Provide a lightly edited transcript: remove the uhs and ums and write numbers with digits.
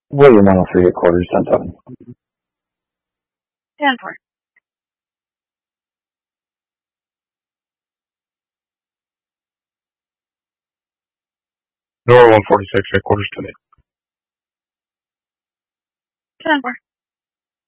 William 103 quarters, 10-7. 10-4. Nora 146 quarters, 10-8. 10-4.